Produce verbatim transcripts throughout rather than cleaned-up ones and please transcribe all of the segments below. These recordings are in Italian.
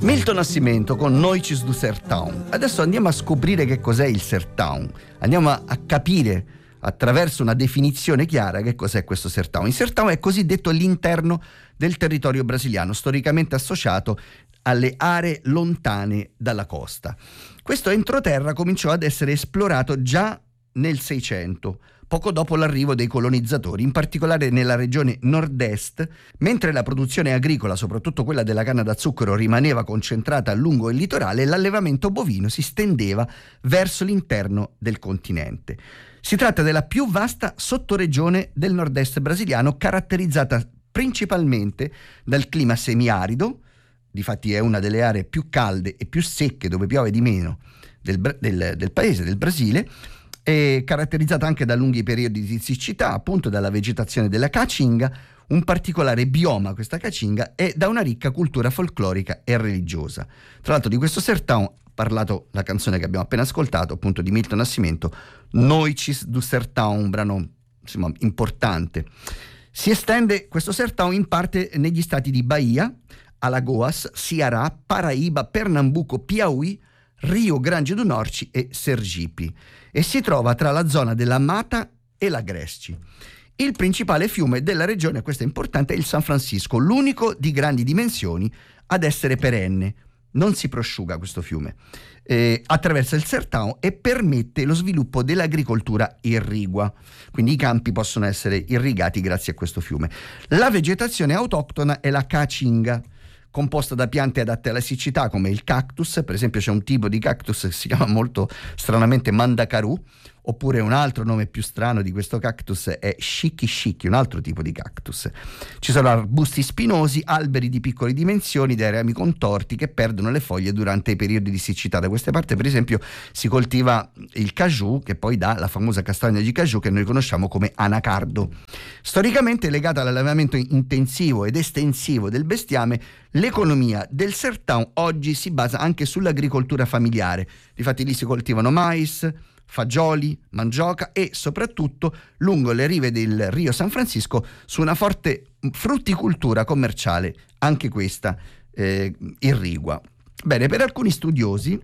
Milton Nascimento con Noites du Sertão. Adesso andiamo a scoprire che cos'è il Sertão. Andiamo a, a capire attraverso una definizione chiara che cos'è questo Sertão. Il Sertão è cosiddetto all'interno del territorio brasiliano, storicamente associato alle aree lontane dalla costa. Questo entroterra cominciò ad essere esplorato già nel Seicento, poco dopo l'arrivo dei colonizzatori, in particolare nella regione nord-est, mentre la produzione agricola, soprattutto quella della canna da zucchero, rimaneva concentrata lungo il litorale, l'allevamento bovino si stendeva verso l'interno del continente. Si tratta della più vasta sottoregione del nord-est brasiliano, caratterizzata principalmente dal clima semiarido, difatti è una delle aree più calde e più secche, dove piove di meno del, del, del paese, del Brasile, è caratterizzata anche da lunghi periodi di siccità, appunto dalla vegetazione della caatinga, un particolare bioma, questa caatinga, e da una ricca cultura folclorica e religiosa. Tra l'altro di questo Sertão ha parlato la canzone che abbiamo appena ascoltato, appunto di Milton Nascimento, Noites du Sertão, un brano insomma importante. Si estende questo Sertão in parte negli stati di Bahia, Alagoas, Ceará, Paraíba, Pernambuco, Piauí, Rio Grande do Norte e Sergipe, e si trova tra la zona della Mata e la Gresci. Il principale fiume della regione, questo è importante, è il San Francisco, l'unico di grandi dimensioni ad essere perenne. Non si prosciuga questo fiume. Eh, attraversa il Sertão e permette lo sviluppo dell'agricoltura irrigua, quindi i campi possono essere irrigati grazie a questo fiume. La vegetazione autoctona è la caatinga, composta da piante adatte alla siccità come il cactus. Per esempio c'è un tipo di cactus che si chiama molto stranamente mandacaru, oppure un altro nome più strano di questo cactus è shiki-shiki, un altro tipo di cactus. Ci sono arbusti spinosi, alberi di piccole dimensioni, dai rami contorti che perdono le foglie durante i periodi di siccità. Da queste parti per esempio si coltiva il caju, che poi dà la famosa castagna di caju che noi conosciamo come anacardo. Storicamente legata all'allevamento intensivo ed estensivo del bestiame, l'economia del Sertão oggi si basa anche sull'agricoltura familiare. Difatti lì si coltivano mais, fagioli, mandioca e soprattutto lungo le rive del Rio San Francisco su una forte frutticoltura commerciale, anche questa eh, irrigua. Bene, per alcuni studiosi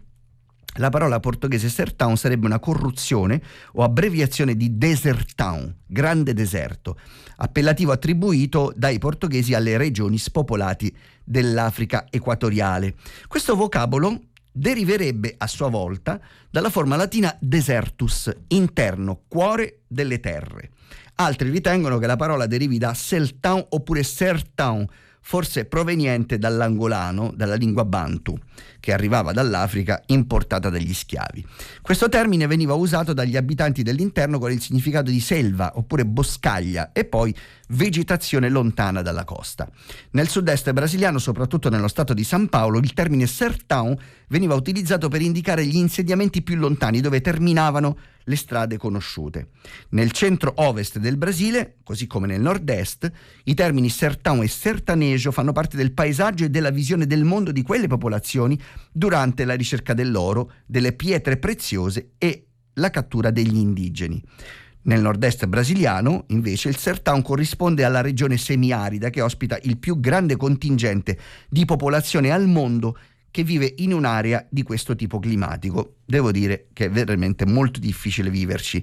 la parola portoghese Sertão sarebbe una corruzione o abbreviazione di desertão, grande deserto, appellativo attribuito dai portoghesi alle regioni spopolate dell'Africa equatoriale. Questo vocabolo deriverebbe a sua volta dalla forma latina desertus, interno, cuore delle terre. Altri ritengono che la parola derivi da Seltão oppure Sertão, forse proveniente dall'angolano, dalla lingua bantu, che arrivava dall'Africa importata dagli schiavi. Questo termine veniva usato dagli abitanti dell'interno con il significato di selva oppure boscaglia e poi vegetazione lontana dalla costa. Nel sud-est brasiliano, soprattutto nello stato di San Paolo, il termine Sertão veniva utilizzato per indicare gli insediamenti più lontani dove terminavano le strade conosciute. Nel centro-ovest del Brasile, così come nel nord-est, i termini Sertão e Sertanejo fanno parte del paesaggio e della visione del mondo di quelle popolazioni durante la ricerca dell'oro, delle pietre preziose e la cattura degli indigeni. Nel nord-est brasiliano, invece, il Sertão corrisponde alla regione semiarida che ospita il più grande contingente di popolazione al mondo che vive in un'area di questo tipo climatico. Devo dire che è veramente molto difficile viverci.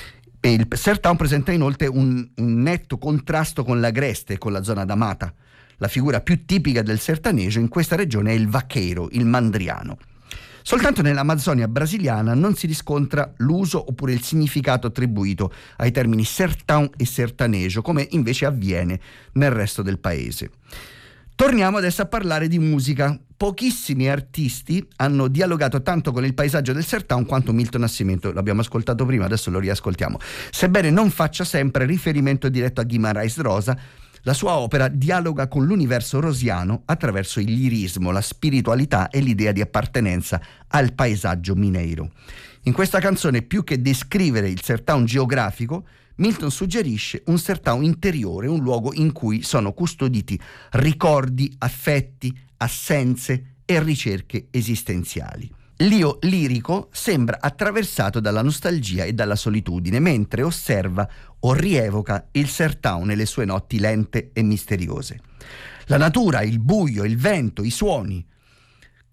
E il Sertão presenta inoltre un, un netto contrasto con l'Agreste e con la zona da Mata. La figura più tipica del sertanejo in questa regione è il vaqueiro, il mandriano. Soltanto nell'Amazzonia brasiliana non si riscontra l'uso oppure il significato attribuito ai termini Sertão e Sertanejo, come invece avviene nel resto del paese. Torniamo adesso a parlare di musica. Pochissimi artisti hanno dialogato tanto con il paesaggio del Sertão quanto Milton Nascimento. L'abbiamo ascoltato prima, adesso lo riascoltiamo. Sebbene non faccia sempre riferimento diretto a Guimarães Rosa, la sua opera dialoga con l'universo rosiano attraverso il lirismo, la spiritualità e l'idea di appartenenza al paesaggio mineiro. In questa canzone, più che descrivere il Sertão geografico, Milton suggerisce un Sertão interiore, un luogo in cui sono custoditi ricordi, affetti, assenze e ricerche esistenziali. L'io lirico sembra attraversato dalla nostalgia e dalla solitudine, mentre osserva o rievoca il Sertão nelle sue notti lente e misteriose. La natura, il buio, il vento, i suoni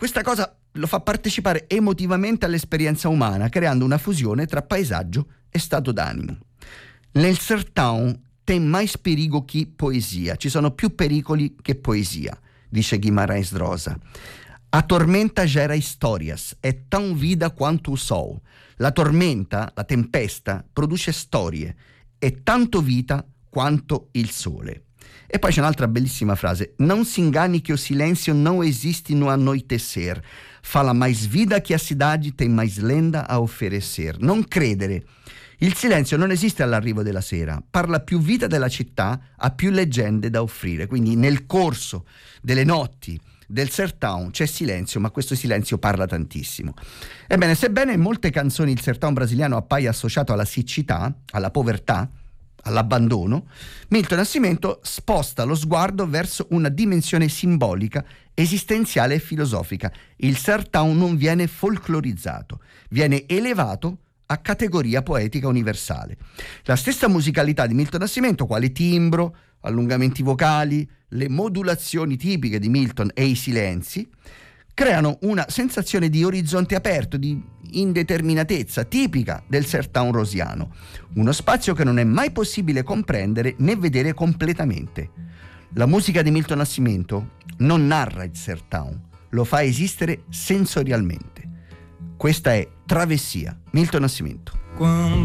Questa cosa lo fa partecipare emotivamente all'esperienza umana, creando una fusione tra paesaggio e stato d'animo. Nel sertão tem mais perigo che poesia, ci sono più pericoli che poesia, dice Guimarães Rosa. A tormenta gera histórias, è tão vida quanto o sol. La tormenta, la tempesta, produce storie, è tanto vita quanto il sole. E poi c'è un'altra bellissima frase: non si ingani che o silêncio não existe no anoitecer, fala mais vida che a cidade tem mais lenda a oferecer. Non credere, il silenzio non esiste all'arrivo della sera, parla più vita della città, ha più leggende da offrire. Quindi nel corso delle notti del sertão c'è silenzio, ma questo silenzio parla tantissimo. Ebbene, sebbene in molte canzoni il sertão brasiliano appaia associato alla siccità, alla povertà, all'abbandono, Milton Nascimento sposta lo sguardo verso una dimensione simbolica, esistenziale e filosofica. Il sertão non viene folclorizzato, viene elevato a categoria poetica universale. La stessa musicalità di Milton Nascimento, quale timbro, allungamenti vocali, le modulazioni tipiche di Milton e i silenzi, creano una sensazione di orizzonte aperto, di indeterminatezza tipica del sertão rosiano, uno spazio che non è mai possibile comprendere né vedere completamente. La musica di Milton Nascimento non narra il sertão, lo fa esistere sensorialmente. Questa è Travessia, Milton Nascimento.